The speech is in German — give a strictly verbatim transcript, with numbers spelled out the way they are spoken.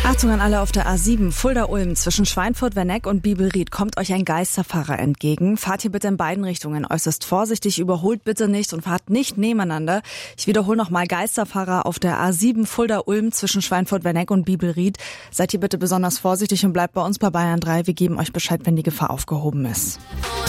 Achtung an alle auf der A sieben, Fulda-Ulm, zwischen Schweinfurt-Werneck und Bibelried kommt euch ein Geisterfahrer entgegen. Fahrt hier bitte in beiden Richtungen äußerst vorsichtig, überholt bitte nicht und fahrt nicht nebeneinander. Ich wiederhole nochmal, Geisterfahrer auf der A sieben, Fulda-Ulm, zwischen Schweinfurt-Werneck und Bibelried. Seid hier bitte besonders vorsichtig und bleibt bei uns bei Bayern drei. Wir geben euch Bescheid, wenn die Gefahr aufgehoben ist.